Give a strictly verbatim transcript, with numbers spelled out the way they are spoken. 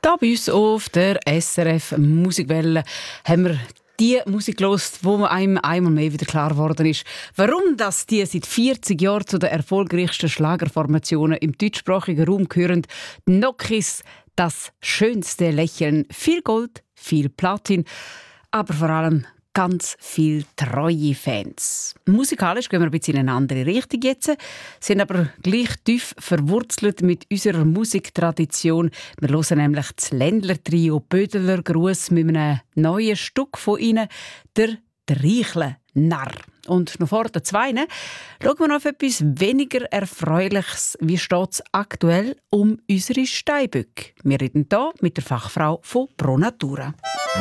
Da bei uns auf der S R F Musikwelle haben wir die Musik gehört, wo einem einmal mehr wieder klar geworden ist, warum das die seit vierzig Jahren zu den erfolgreichsten Schlagerformationen im deutschsprachigen Raum gehören. Die Nokis, das schönste Lächeln, viel Gold, viel Platin, aber vor allem ganz viel treue Fans. Musikalisch gehen wir ein bisschen in eine andere Richtung jetzt, sind aber gleich tief verwurzelt mit unserer Musiktradition. Wir hören nämlich das Ländler-Trio Bödeler Gruß mit einem neuen Stück von ihnen, der Dreichle Narr. Und noch vor den Zweinen schauen wir noch auf etwas weniger Erfreuliches. Wie steht es aktuell um unsere Steinböcke? Wir reden hier mit der Fachfrau von Pro Natura.